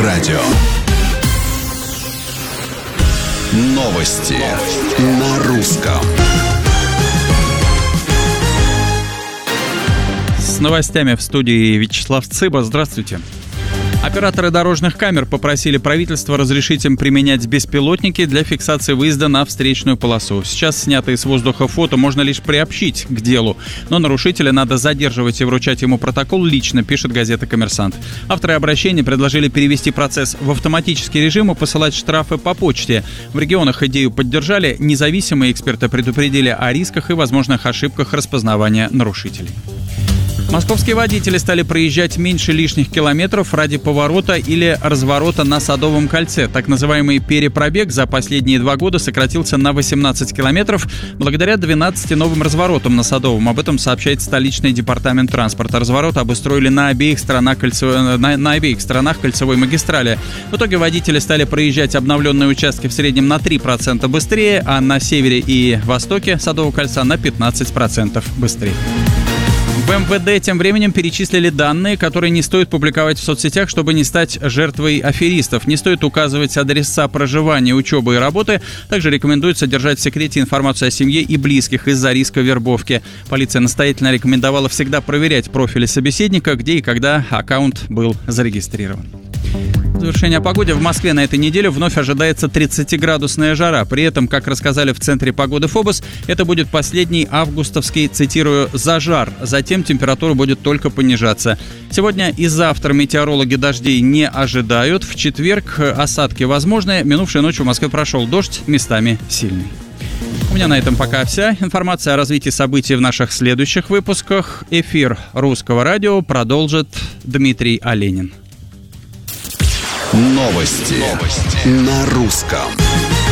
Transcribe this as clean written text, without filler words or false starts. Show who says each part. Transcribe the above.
Speaker 1: радио. Новости на русском.
Speaker 2: С новостями в студии Вячеслав Цыба. Здравствуйте. Операторы дорожных камер попросили правительство разрешить им применять беспилотники для фиксации выезда на встречную полосу. Сейчас снятые с воздуха фото можно лишь приобщить к делу, но нарушителя надо задерживать и вручать ему протокол лично, пишет газета «Коммерсант». Авторы обращения предложили перевести процесс в автоматический режим и посылать штрафы по почте. В регионах идею поддержали, независимые эксперты предупредили о рисках и возможных ошибках распознавания нарушителей. Московские водители стали проезжать меньше лишних километров ради поворота или разворота на Садовом кольце. Так называемый перепробег за последние 2 года сократился на 18 километров благодаря 12 новым разворотам на Садовом. Об этом сообщает столичный департамент транспорта. Развороты обустроили на обеих сторонах кольцевой магистрали. В итоге водители стали проезжать обновленные участки в среднем на 3% быстрее, а на севере и востоке Садового кольца на 15% быстрее. В МВД тем временем перечислили данные, которые не стоит публиковать в соцсетях, чтобы не стать жертвой аферистов. Не стоит указывать адреса проживания, учебы и работы. Также рекомендуется держать в секрете информацию о семье и близких из-за риска вербовки. Полиция настоятельно рекомендовала всегда проверять профили собеседника, где и когда аккаунт был зарегистрирован. В завершение о погоде. В Москве на этой неделе вновь ожидается 30-градусная жара. При этом, как рассказали в Центре погоды ФОБОС, это будет последний августовский, цитирую, «зажар». Затем температура будет только понижаться. Сегодня и завтра метеорологи дождей не ожидают. В четверг осадки возможны. Минувшей ночью в Москве прошел дождь, местами сильный. У меня на этом пока вся. Информация о развитии событий в наших следующих выпусках. Эфир Русского радио продолжит Дмитрий Оленин.
Speaker 1: Новости на русском.